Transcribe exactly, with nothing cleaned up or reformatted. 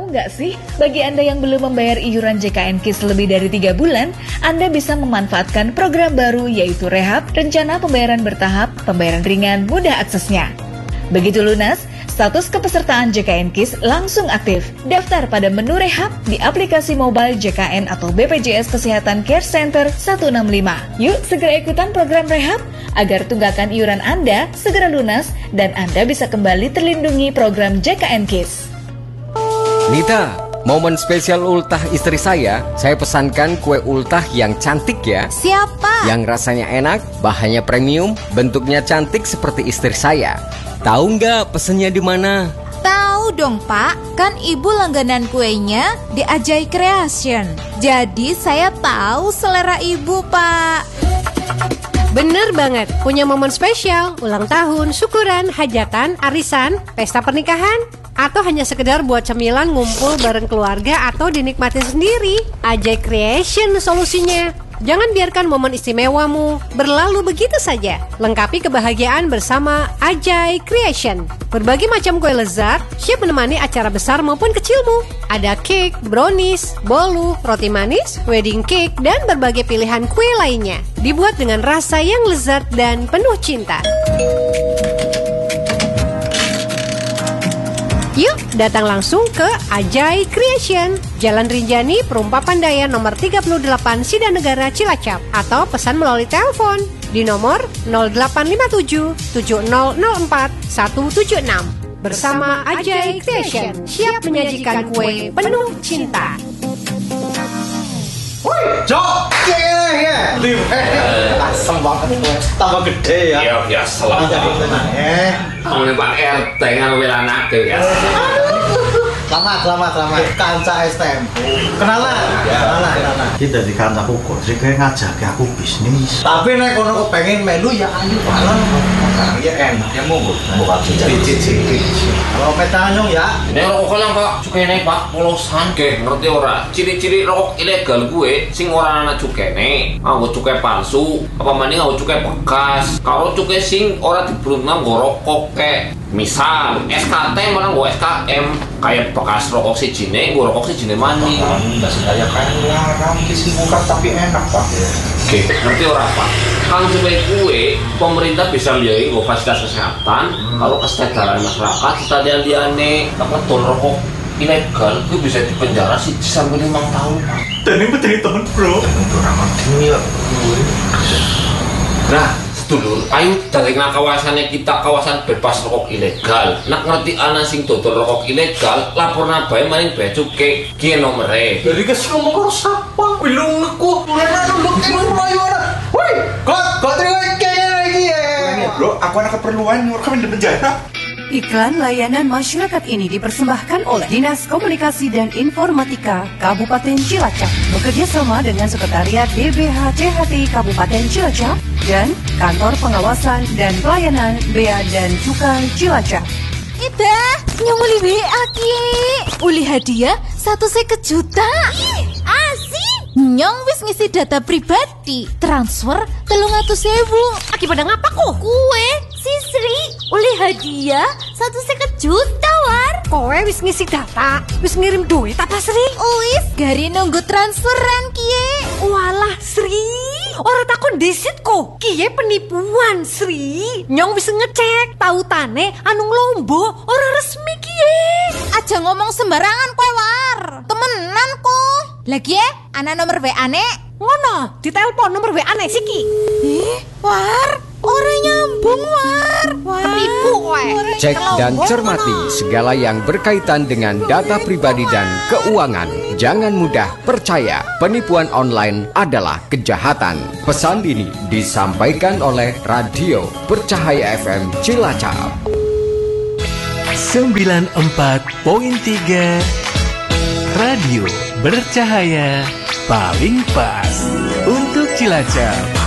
Tahu nggak sih, bagi Anda yang belum membayar iuran J K N KIS lebih dari tiga bulan, Anda bisa memanfaatkan program baru yaitu Rehab, rencana pembayaran bertahap, pembayaran ringan, mudah aksesnya. Begitu lunas, status kepesertaan J K N KIS langsung aktif. Daftar pada menu Rehab di aplikasi mobile J K N atau B P J S Kesehatan Care Center seratus enam puluh lima. Yuk segera ikutan program Rehab agar tunggakan iuran Anda segera lunas dan Anda bisa kembali terlindungi program J K N KIS. Nita, momen spesial ultah istri saya, saya pesankan kue ultah yang cantik ya. Siapa? Yang rasanya enak, bahannya premium, bentuknya cantik seperti istri saya. Tahu nggak pesennya di mana? Tahu dong Pak, kan ibu langganan kuenya di Ajay Creation. Jadi saya tahu selera ibu Pak. Bener banget, punya momen spesial, ulang tahun, syukuran, hajatan, arisan, pesta pernikahan, atau hanya sekedar buat cemilan ngumpul bareng keluarga atau dinikmati sendiri. Ajay Creation solusinya. Jangan biarkan momen istimewamu berlalu begitu saja. Lengkapi kebahagiaan bersama Ajay Creation. Berbagai macam kue lezat siap menemani acara besar maupun kecilmu. Ada cake, brownies, bolu, roti manis, wedding cake, dan berbagai pilihan kue lainnya. Dibuat dengan rasa yang lezat dan penuh cinta. Yuk, datang langsung ke Ajay Creation, Jalan Rinjani, Perumpa Pandaya nomor tiga puluh delapan, Sidanegara, Cilacap. Atau pesan melalui telepon di nomor nol delapan lima tujuh tujuh nol nol empat satu tujuh enam. Bersama Ajay Creation, siap menyajikan kue penuh cinta. Woi, Jok, ya ya, lim, eh, asem banget gue, tambah gede ya. Ya biasa lah. Eh, kamu Pak R T kan wilayah ya. Selamat, selamat, selamat. Kanca S T M. Kenalan, kenalan, kenalan. Kita di kanca kok sih kayak ngajak aku bisnis. Tapi nek kono kepengin melu ya ayo malah. Ya enak, ya monggo. Buka cicit-cicit. Kalau petanyong ya. Ini rokok lang Pak, cukene Pak polosan ge, ngerti ora? Ciri-ciri rokok ilegal gue sing ora ana cukene. Nganggo cukai palsu, apa maning nganggo cukai bekas. Kalau cukai sing ora dibrunang nggo rokok kek. Misal S K T malah nggo S K M kayak bekas rokok sijine, nggo rokok sijine maning. Enggak sedaya kan larang kisi buka tapi enak Pak. Oke, ngerti ora Pak? Kan supaya kue pemerintah bisa lihat nggo fasilitas kesehatan, kalau kesadaran masyarakat kita liane apa tol rokok ilegal itu bisa dipenjara sih sampai lima tahun Pak. Dan ini menjadi teman bro. Teman orang ini ya. Nah, sedulur, ayo dari kawasannya kita kawasan bebas rokok ilegal. Nak ngerti ana sing dodol rokok ilegal, laporna bae maring bea cukai ki nomere. Jadi kes ngomong karo sapa? Belum aku. Mulane nunduk emang mlayu ana. Woi, kok kok terima kene lagi ya. Bro, aku ada keperluan orang di penjara. Iklan layanan masyarakat ini dipersembahkan oleh Dinas Komunikasi dan Informatika Kabupaten Cilacap bekerja sama dengan Sekretariat D B H C H T Kabupaten Cilacap dan Kantor Pengawasan dan Pelayanan Bea dan Cukai Cilacap. Ida, nyong uli W A ki. Uli hadiah satu seket juta. Asik. Nyong wis ngisi data pribadi, transfer telung atus sewu. Akibat ngapa kok? Kue, si Sri, uli hadiah satu seket juta war. Kowe wis ngisi data, wis ngirim duit apa Sri? Wis, gari nunggu transferan kie. Walah Sri, ora takon desit kok. Kie penipuan Sri. Nyong wis ngecek, tautane anu Lombo ora resmi kie. Aja ngomong sembarangan kowe war. Temenan kok. Lagi ya, ana nomor W A-ne. Ngono, ditelepon nomor W A-ne siki. Ih, war, ora nyambung war. Penipu kowe. Cek dan cermati segala yang berkaitan dengan data pribadi dan keuangan. Jangan mudah percaya, penipuan online adalah kejahatan. Pesan ini disampaikan oleh Radio Bercahaya F M Cilacap. sembilan puluh empat koma tiga Radio Bercahaya paling pas untuk Cilacap.